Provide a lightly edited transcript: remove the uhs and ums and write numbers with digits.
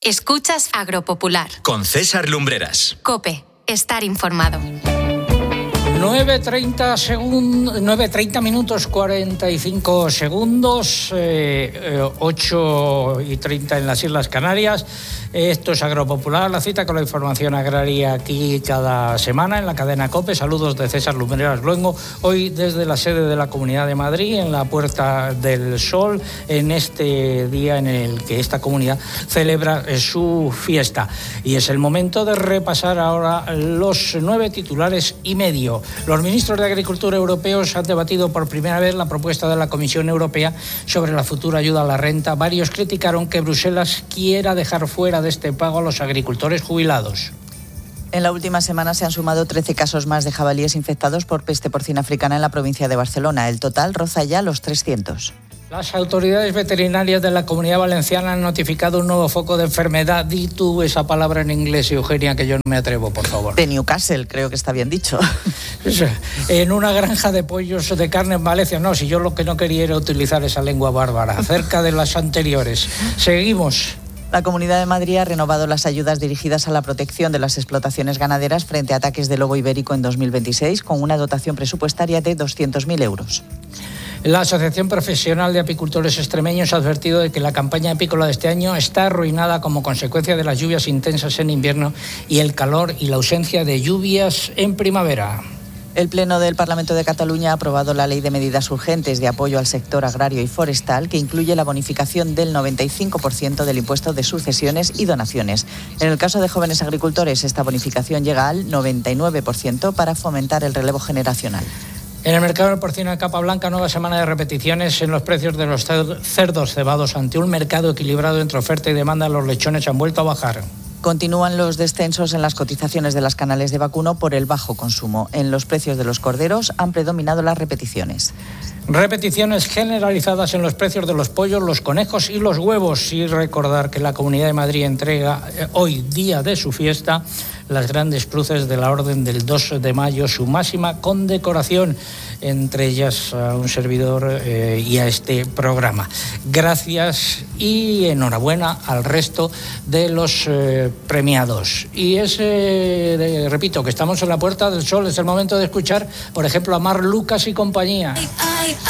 Escuchas Agropopular. Con César Lumbreras. COPE. Estar informado. 9:30 minutos 45 segundos, 8:30 en las Islas Canarias. Esto es Agropopular, la cita con la información agraria aquí cada semana en la cadena COPE. Saludos de César Lumbreras Luengo, hoy desde la sede de la Comunidad de Madrid, en la Puerta del Sol, en este día en el que esta comunidad celebra su fiesta. Y es el momento de repasar ahora los 9 titulares y medio. Los ministros de Agricultura europeos han debatido por primera vez la propuesta de la Comisión Europea sobre la futura ayuda a la renta. Varios criticaron que Bruselas quiera dejar fuera de este pago a los agricultores jubilados. En la última semana se han sumado 13 casos más de jabalíes infectados por peste porcina africana en la provincia de Barcelona. El total roza ya los 300. Las autoridades veterinarias de la Comunidad Valenciana han notificado un nuevo foco de enfermedad. Di tú esa palabra en inglés, Eugenia, que yo no me atrevo, por favor. De Newcastle, creo que está bien dicho. En una granja de pollos de carne en Valencia. No, si yo lo que no quería era utilizar esa lengua bárbara, acerca de las anteriores. Seguimos. La Comunidad de Madrid ha renovado las ayudas dirigidas a la protección de las explotaciones ganaderas frente a ataques de lobo ibérico en 2026, con una dotación presupuestaria de 200.000 euros. La Asociación Profesional de Apicultores Extremeños ha advertido de que la campaña apícola de este año está arruinada como consecuencia de las lluvias intensas en invierno y el calor y la ausencia de lluvias en primavera. El Pleno del Parlamento de Cataluña ha aprobado la Ley de Medidas Urgentes de Apoyo al Sector Agrario y Forestal, que incluye la bonificación del 95% del impuesto de sucesiones y donaciones. En el caso de jóvenes agricultores, esta bonificación llega al 99% para fomentar el relevo generacional. En el mercado del porcino de capa blanca, nueva semana de repeticiones en los precios de los cerdos cebados. Ante un mercado equilibrado entre oferta y demanda, los lechones han vuelto a bajar. Continúan los descensos en las cotizaciones de las canales de vacuno por el bajo consumo. En los precios de los corderos han predominado las repeticiones. Repeticiones generalizadas en los precios de los pollos, los conejos y los huevos. Y recordar que la Comunidad de Madrid entrega hoy, día de su fiesta, las grandes cruces de la Orden del 2 de mayo, su máxima condecoración, entre ellas a un servidor y a este programa. Gracias y enhorabuena al resto de los premiados. Y repito, que estamos en la Puerta del Sol, es el momento de escuchar, por ejemplo, a Mar Lucas y compañía.